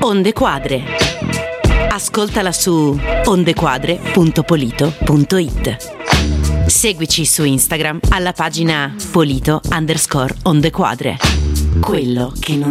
Onde Quadre. Ascoltala su ondequadre.polito.it. Seguici su Instagram alla pagina Polito_Ondequadre. Quello che non